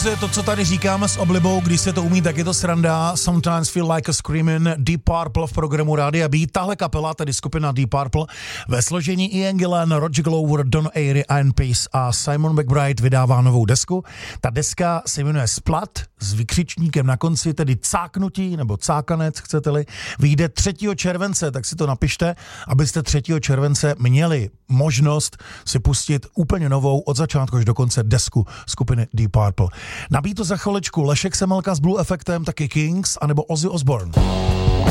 Blues, to, co tady říkáme s oblibou, když se to umí, tak je to sranda. Sometimes Feel Like a Screamin', Deep Purple v programu Rádia B. Tahle kapela, tedy skupina Deep Purple, ve složení Ian Gillan, Roger Glover, Don Airey, Ian Pace a Simon McBride vydává novou desku. Ta deska se jmenuje Splat s vykřičníkem na konci, tedy cáknutí nebo cákanec, chcete-li. Vyjde 3. července, tak si to napište, abyste 3. července měli možnost si pustit úplně novou od začátku až do konce desku skupiny Deep Purple. Nabíjí to za chviličku Lešek Semelka s Blue Effectem, taky Kings, anebo Ozzy Osbourne.